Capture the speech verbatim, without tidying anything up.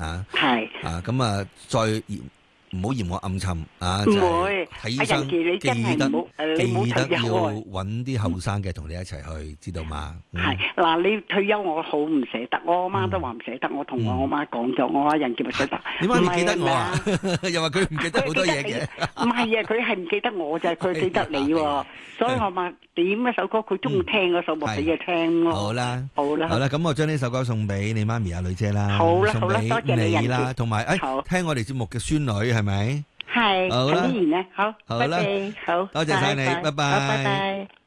嚇。 係啊，咁啊，再嫌唔好嫌我暗沉啊！ 唔會睇醫生， 阿仁傑你真係記得唔好誒你唔好記得要退休啊揾啲後生嘅同你一齊去，知道嘛？ 係嗱，你退休我好唔捨得，我阿媽都話唔捨得，我同我阿媽講咗，我話仁傑唔捨得。 你媽咪記得我啊唔係咪？ 又話佢唔記得好多嘢嘅。 唔係啊，佢係唔記得我就係佢記得你喎，所以我話點一首歌佢中意聽嗰首，咪俾佢聽咯。 好啦， 好啦， 好啦，咁我將呢首歌送俾你媽咪阿女姐啦， 好啦， 送好啦，多謝俾你啦， 你仁傑， 同埋誒好聽我哋節目嘅孫女係咪？ 係好啦陳依然咧，好， 好啦拜拜好， 多謝晒你拜拜拜拜好拜拜。